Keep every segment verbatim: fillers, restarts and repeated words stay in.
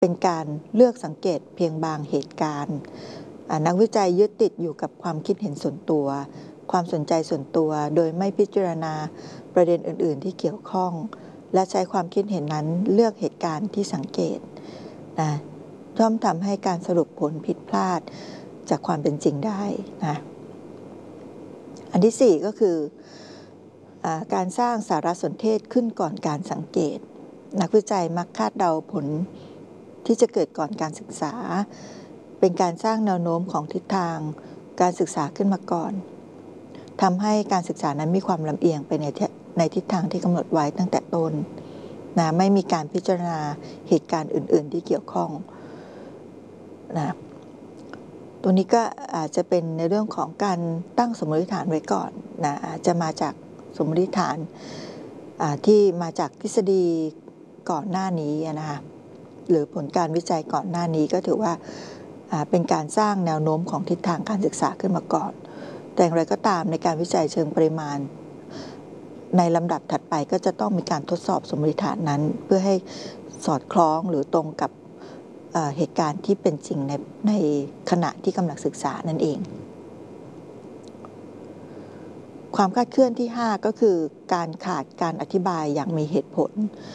เป็นการเลือกสังเกตเพียงบางเหตุการณ์นักวิจัยยึดติดอยู่กับความคิดเห็นส่วนตัวความสนใจส่วนตัวโดยไม่พิจารณาประเด็นอื่นๆที่เกี่ยวข้องและใช้ความคิดเห็นนั้นเลือกเหตุการณ์ที่สังเกตนะย่อมทำให้การสรุปผลผิดพลาดจากความเป็นจริงได้นะอันที่สี่ก็คืออาการสร้างสารสนเทศขึ้นก่อนการสังเกตนักวิจัยมักคาดเดาผลที่จะเกิดก่อนการศึกษาเป็นการสร้างแนวโน้มของทิศทางการศึกษาขึ้นมาก่อนทำให้การศึกษานั้นมีความลำเอียงไปในในทิศทางที่กำหนดไว้ตั้งแต่ต้นนะไม่มีการพิจารณาเหตุการณ์อื่นๆที่เกี่ยวข้องนะตัวนี้ก็อาจจะเป็นในเรื่องของการตั้งสมมติฐานไว้ก่อนนะอาจจะมาจากสมมติฐานที่มาจากทฤษฎีก่อนหน้านี้นะคะหรือผลการวิจัยก่อนหน้านี้ก็ถือว่าเป็นการสร้างแนวโน้มของทิศทางการศึกษาขึ้นมาก่อนแต่อย่างไรก็ตามในการวิจัยเชิงปริมาณในลำดับถัดไปก็จะต้องมีการทดสอบสมมติฐานนั้นเพื่อให้สอดคล้องหรือตรงกับเหตุการณ์ที่เป็นจริงในในขณะที่กำลังศึกษานั่นเองความคลาดเคลื่อนที่ห้าก็คือการขาดการอธิบายอย่างมีเหตุผล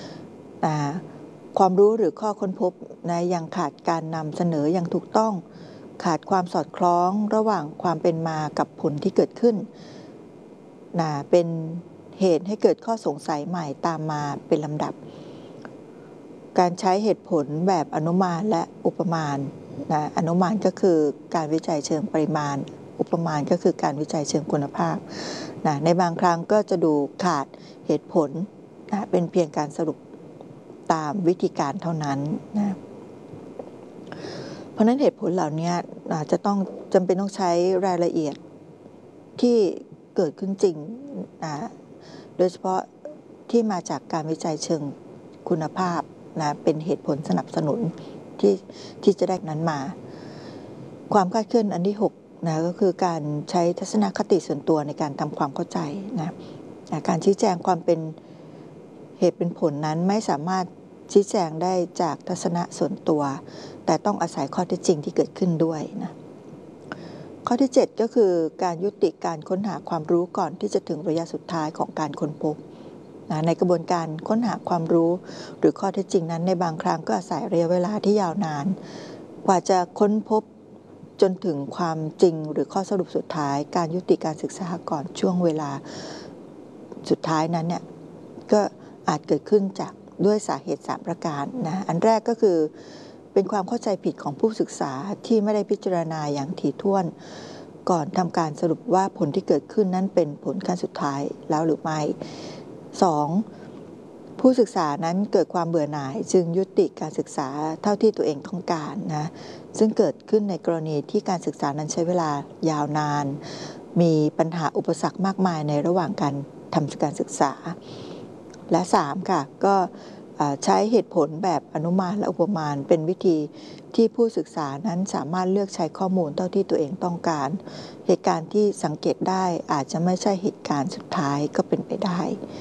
ความรู้หรือข้อค้นพบนะยังขาดการนำเสนออย่างถูกต้องขาดความสอดคล้องระหว่างความเป็นมากับผลที่เกิดขึ้นนะเป็นเหตุให้เกิดข้อสงสัยใหม่ตามมาเป็นลำดับการใช้เหตุผลแบบอนุมานและอุปมาณนะอนุมานก็คือการวิจัยเชิงปริมาณอุปมาณก็คือการวิจัยเชิงคุณภาพนะในบางครั้งก็จะดูขาดเหตุผลนะเป็นเพียงการสรุปตามวิธีการเท่านั้นนะเพราะนั้นเหตุผลเหล่านี้จะต้องจำเป็นต้องใช้รายละเอียดที่เกิดขึ้นจริงนะโดยเฉพาะที่มาจากการวิจัยเชิงคุณภาพนะเป็นเหตุผลสนับสนุนที่ที่จะได้นั้นมาความคลาดเคลื่อนอันที่หกนะก็คือการใช้ทัศนคติส่วนตัวในการทำความเข้าใจนะการชี้แจงความเป็นเหตุเป็นผลนั้นไม่สามารถชี้แจงได้จากทัศนะส่วนตัวแต่ต้องอาศัยข้อเท็จจริงที่เกิดขึ้นด้วยนะข้อที่เจ็ดก็คือการยุติการค้นหาความรู้ก่อนที่จะถึงระยะสุดท้ายของการค้นพบนะในกระบวนการค้นหาความรู้หรือข้อเท็จจริงนั้นในบางครั้งก็อาศัยระยะเวลาที่ยาวนานกว่าจะค้นพบจนถึงความจริงหรือข้อสรุปสุดท้ายการยุติการศึกษาก่อนช่วงเวลาสุดท้ายนั้นเนี่ยก็อาจเกิดขึ้นจากด้วยสาเหตุสามประการนะอันแรกก็คือเป็นความเข้าใจผิดของผู้ศึกษาที่ไม่ได้พิจารณาอย่างถี่ถ้วนก่อนทำการสรุปว่าผลที่เกิดขึ้นนั้นเป็นผลขั้นสุดท้ายแล้วหรือไม่สองผู้ศึกษานั้นเกิดความเบื่อหน่ายจึงยุติการศึกษาเท่าที่ตัวเองต้องการนะซึ่งเกิดขึ้นในกรณีที่การศึกษานั้นใช้เวลายาวนานมีปัญหาอุปสรรคมากมายในระหว่างการทำการศึกษาและสามค่ะก็ใช้เหตุผลแบบอนุมานและอุปมาณเป็นวิธีที่ผู้ศึกษานั้นสามารถเลือกใช้ข้อมูลเท่าที่ตัวเองต้องการเหตุการณ์ที่สังเกตได้อาจจะไม่ใช่เหตุการณ์สุดท้ายก็เป็นไปได้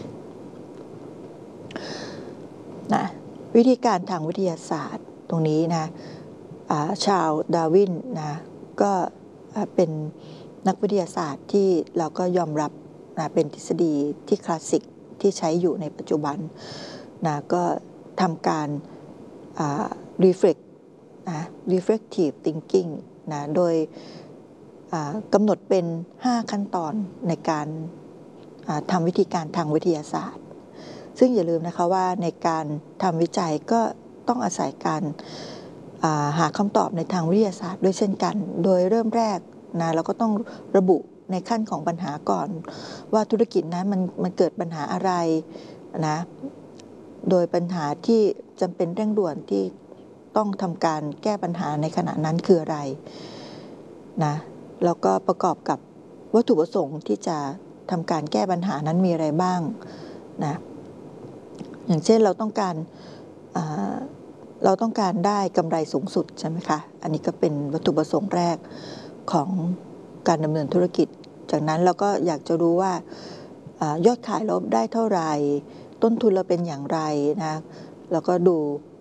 นะวิธีการทางวิทยาศาสตร์ตรงนี้นะชาร์ลส์ดาร์วินนะก็เป็นนักวิทยาศาสตร์ที่เราก็ยอมรับนะเป็นทฤษฎีที่คลาสสิกที่ใช้อยู่ในปัจจุบันนะก็ทำการ reflect นะ reflective thinking นะโดยกำหนดเป็นห้าขั้นตอนในการทำวิธีการทางวิทยาศาสตร์ซึ่งอย่าลืมนะคะว่าในการทำวิจัยก็ต้องอาศัยการหาคำตอบในทางวิทยาศาสตร์ด้วยเช่นกันโดยเริ่มแรกนะเราก็ต้องระบุในขั้นของปัญหาก่อนว่าธุรกิจนั้นมันมันเกิดปัญหาอะไรนะโดยปัญหาที่จำเป็นเร่งด่วนที่ต้องทำการแก้ปัญหาในขณะนั้นคืออะไรนะแล้วก็ประกอบกับวัตถุประสงค์ที่จะทำการแก้ปัญหานั้นมีอะไรบ้างนะอย่างเช่นเราต้องการเราต้องการได้กำไรสูงสุดใช่ไหมคะอันนี้ก็เป็นวัตถุประสงค์แรกของการดำเนินธุรกิจจากนั้นเราก็อยากจะรู้ว่ายอดขายเราได้เท่าไหร่ต้นทุนเราเป็นอย่างไรนะแล้วก็ดู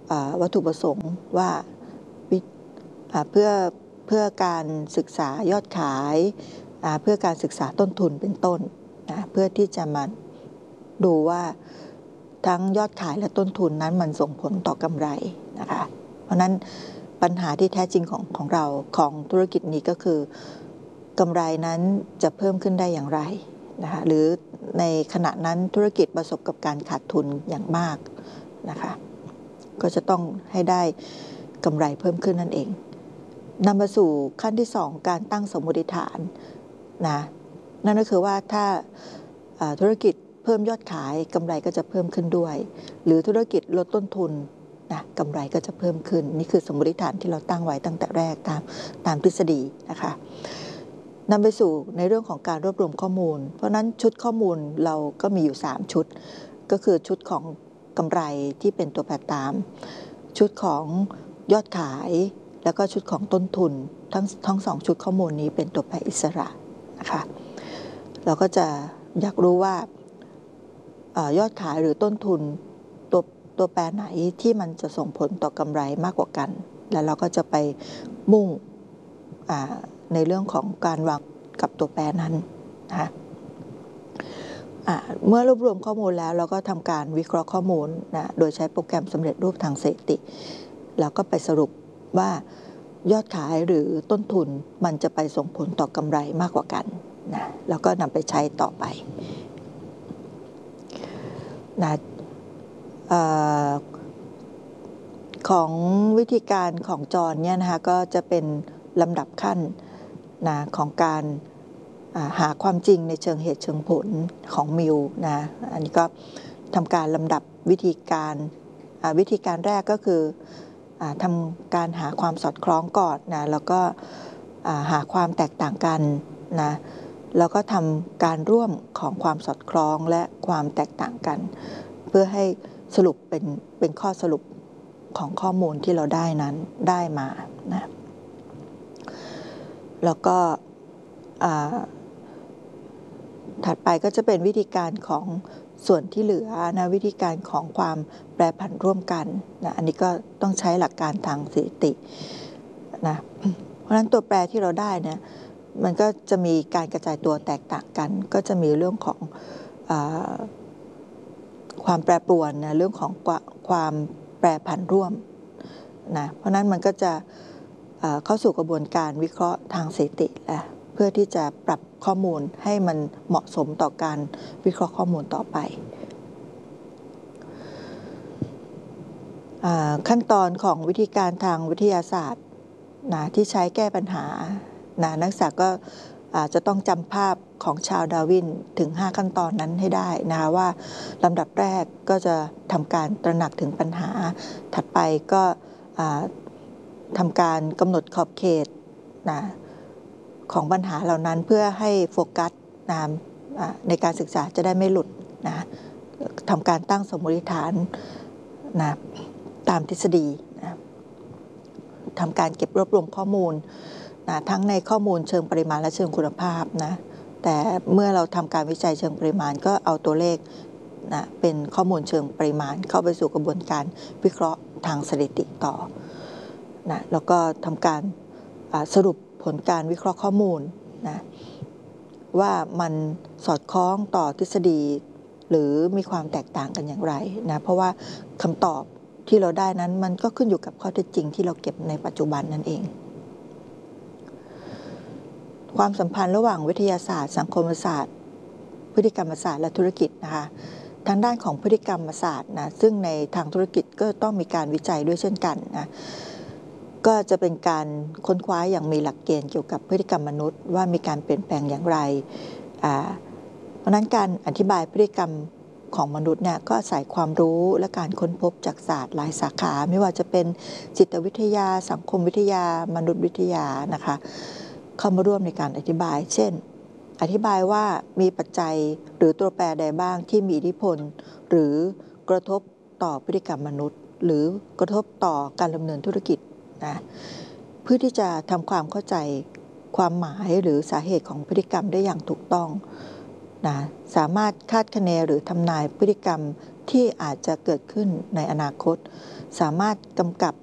วัตถุประสงค์ว่าเพื่อเพื่อการศึกษายอดขายเพื่อการศึกษาต้นทุนเป็นต้นนะเพื่อที่จะมาดูว่าทั้งยอดขายและต้นทุนนั้นมันส่งผลต่อกำไรนะคะเพราะนั้นปัญหาที่แท้จริงของของเราของธุรกิจนี้ก็คือกำไรนั้นจะเพิ่มขึ้นได้อย่างไรนะคะหรือในขณะนั้นธุรกิจประสบกับการขาดทุนอย่างมากนะคะก็จะต้องให้ได้กำไรเพิ่มขึ้นนั่นเองนำมาสู่ขั้นที่สองการตั้งสมมติฐานนะนั่นก็คือว่าถ้าธุรกิจเพิ่มยอดขายกำไรก็จะเพิ่มขึ้นด้วยหรือธุรกิจลดต้นทุนนะกำไรก็จะเพิ่มขึ้นนี่คือสมมติฐานที่เราตั้งไว้ตั้งแต่แรกตามตามทฤษฎีนะคะนำไปสู่ในเรื่องของการรวบรวมข้อมูลเพราะนั้นชุดข้อมูลเราก็มีอยู่สามชุดก็คือชุดของกำไรที่เป็นตัวแปรตามชุดของยอดขายแล้วก็ชุดของต้นทุนทั้งทั้งสองชุดข้อมูลนี้เป็นตัวแปรอิสระนะคะเราก็จะอยากรู้ว่ายอดขายหรือต้นทุนตัวตัวแปรไหนที่มันจะส่งผลต่อกำไรมากกว่ากันแล้วเราก็จะไปมุ่งในเรื่องของการวางกับตัวแปรนั้นนะคะเมื่อรวบรวมข้อมูลแล้วเราก็ทำการวิเคราะห์ข้อมูลนะโดยใช้โปรแกรมสำเร็จรูปทางสถิติแล้วก็ไปสรุปว่ายอดขายหรือต้นทุนมันจะไปส่งผลต่อกำไรมากกว่ากันนะแล้วก็นำไปใช้ต่อไปนะของวิธีการของจอห์นเนี่ยนะคะก็จะเป็นลำดับขั้นนะของการหาความจริงในเชิงเหตุเชิงผลของมิลนะอันนี้ก็ทำการลำดับวิธีการวิธีการแรกก็คือทำการหาความสอดคล้องก่อนนะแล้วก็หาความแตกต่างกันนะแล้วก็ทำการร่วมของความสอดคล้องและความแตกต่างกันเพื่อให้สรุปเป็นเป็นข้อสรุปของข้อมูลที่เราได้นั้นได้มานะแล้วก็ถัดไปก็จะเป็นวิธีการของส่วนที่เหลือนะวิธีการของความแปรผันร่วมกันนะอันนี้ก็ต้องใช้หลักการทางสถิตินะเพราะฉะนั้นตัวแปรที่เราได้เนี่ยมันก็จะมีการกระจายตัวแตกต่างกันก็จะมีเรื่องของความแปรปรวนนะเรื่องของความแปรผันร่วมนะเพราะนั้นมันก็จะเข้าสู่กระบวนการวิเคราะห์ทางสถิติแหละเพื่อที่จะปรับข้อมูลให้มันเหมาะสมต่อการวิเคราะห์ข้อมูลต่อไปขั้นตอนของวิธีการทางวิทยาศาสตร์นะที่ใช้แก้ปัญหานะนักศึกษาก็อาจจะต้องจำภาพของชาวดาร์วินถึงห้าขั้นตอนนั้นให้ได้นะคะว่าลำดับแรกก็จะทำการตระหนักถึงปัญหาถัดไปก็ทำการกำหนดขอบเขตนะของปัญหาเหล่านั้นเพื่อให้โฟกัสนะในการศึกษาจะได้ไม่หลุดนะทำการตั้งสมมติฐานนะตามทฤษฎีนะทำการเก็บรวบรวมข้อมูลนะทั้งในข้อมูลเชิงปริมาณและเชิงคุณภาพนะแต่เมื่อเราทำการวิจัยเชิงปริมาณก็เอาตัวเลขนะเป็นข้อมูลเชิงปริมาณเข้าไปสู่กระบวนการวิเคราะห์ทางสถิติต่อนะแล้วก็ทำการสรุปผลการวิเคราะห์ข้อมูลนะว่ามันสอดคล้องต่อทฤษฎีหรือมีความแตกต่างกันอย่างไรนะเพราะว่าคำตอบที่เราได้นั้นมันก็ขึ้นอยู่กับข้อเท็จจริงที่เราเก็บในปัจจุบันนั่นเองความสัมพันธ์ระหว่างวิทยาศาสตร์สังคมศาสตร์พฤติกรรมศาสตร์และธุรกิจนะคะทางด้านของพฤติกรรมศาสตร์นะซึ่งในทางธุรกิจก็ต้องมีการวิจัยด้วยเช่นกันนะก็จะเป็นการค้นคว้าอย่างมีหลักเกณฑ์เกี่ยวกับพฤติกรรมมนุษย์ว่ามีการเปลี่ยนแปลงอย่างไรเพราะนั้นการอธิบายพฤติกรรมของมนุษย์เนี่ยก็อาศัยความรู้และการค้นพบจากศาสตร์หลายสาขาไม่ว่าจะเป็นจิตวิทยาสังคมวิทยามนุษยวิทยานะคะเข้ามาร่วมในการอธิบายเช่นอธิบายว่ามีปัจจัยหรือตัวแปรใดบ้างที่มีอิทธิพลหรือกระทบต่อพฤติกรรมมนุษย์หรือกระทบต่อการดำเนินธุรกิจนะเพื่อที่จะทำความเข้าใจความหมายหรือสาเหตุของพฤติกรรมได้อย่างถูกต้องนะสามารถคาดคะเนหรือทำนายพฤติกรรมที่อาจจะเกิดขึ้นในอนาคตสามารถกำกับ